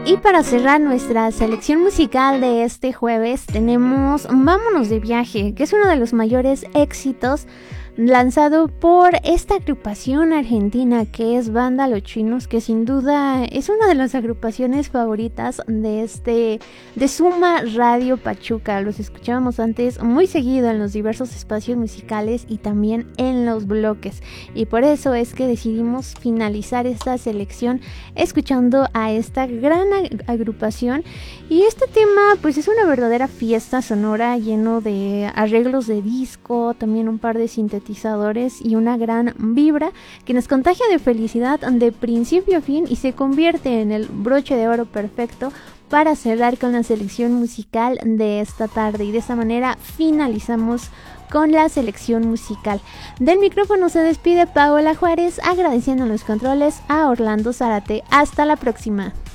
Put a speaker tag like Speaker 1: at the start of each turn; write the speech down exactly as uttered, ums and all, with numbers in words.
Speaker 1: Y para cerrar nuestra selección musical de este jueves tenemos Vámonos de Viaje, que es uno de los mayores éxitos lanzado por esta agrupación argentina que es Banda Los Chinos, que sin duda es una de las agrupaciones favoritas de este de Suma Radio Pachuca. Los escuchábamos antes muy seguido en los diversos espacios musicales y también en los bloques, y por eso es que decidimos finalizar esta selección escuchando a esta gran ag- agrupación. Y este tema pues es una verdadera fiesta sonora, lleno de arreglos de disco, también un par de sintetizadores y una gran vibra que nos contagia de felicidad de principio a fin y se convierte en el broche de oro perfecto para cerrar con la selección musical de esta tarde. Y de esta manera finalizamos con la selección musical. Del micrófono se despide Paola Juárez, agradeciendo los controles a Orlando Zárate. Hasta la próxima.